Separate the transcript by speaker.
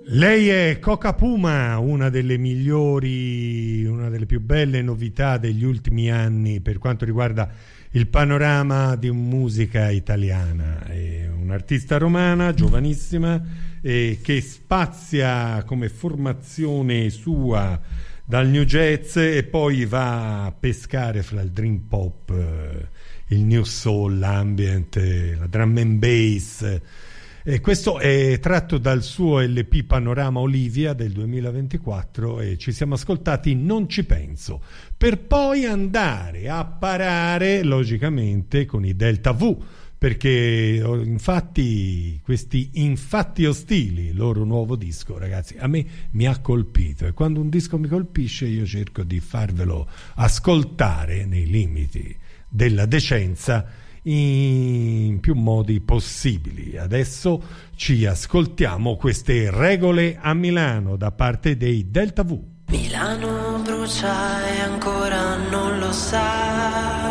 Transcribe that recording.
Speaker 1: Lei è Coca Puma, una delle migliori, una delle più belle novità degli ultimi anni per quanto riguarda il panorama di musica italiana. È un'artista romana, giovanissima, che spazia come formazione sua dal new jazz e poi va a pescare fra il dream pop, il new soul, l'ambient, la drum and bass. Questo è tratto dal suo LP Panorama Olivia del 2024 e ci siamo ascoltati Non ci penso, per poi andare a parare logicamente con i Delta V, perché infatti questi Infatti Ostili, il loro nuovo disco, ragazzi, a me mi ha colpito, e quando un disco mi colpisce io cerco di farvelo ascoltare nei limiti della decenza in più modi possibili. Adesso ci ascoltiamo queste Regole a Milano da parte dei Delta V.
Speaker 2: Milano brucia e ancora non lo sa.